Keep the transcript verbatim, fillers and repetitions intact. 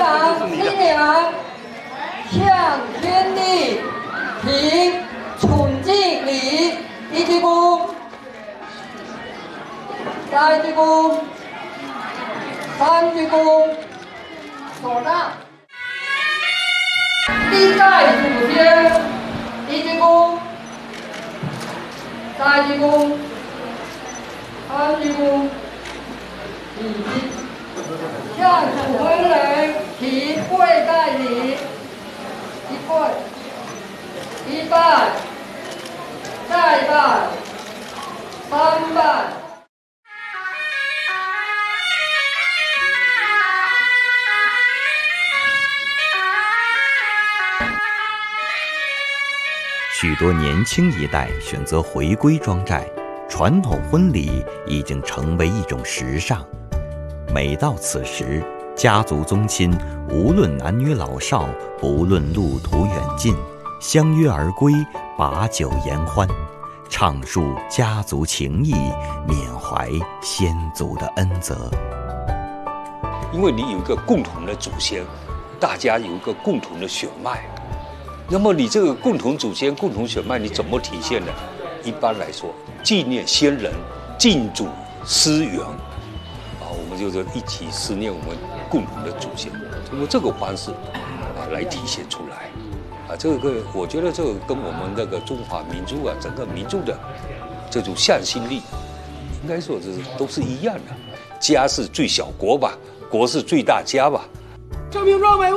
郎、新娘向天地行崇敬礼，一鞠躬，再鞠躬，三鞠躬，手上。历代祖先，一鞠躬，再鞠躬，三鞠躬，礼。向主婚人提跪拜礼，一跪，一拜，再拜，三拜。 许多年轻一代选择回归庄寨，传统婚礼已经成为一种时尚。每到此时，家族宗亲无论男女老少，不论路途远近，相约而归，把酒言欢，畅述家族情谊，缅怀先祖的恩泽。 因为你有一个共同的祖先，大家有一个共同的血脉，那么你这个共同祖先、共同血脉，你怎么体现呢？一般来说，纪念先人，敬祖思源。我们就是一起思念我们共同的祖先，通过这个方式啊来体现出来，啊，这个我觉得这个跟我们那个中华民族啊，整个民族的这种向心力，应该说是都是一样的。家是最小国吧，国是最大家吧。 证明壮美。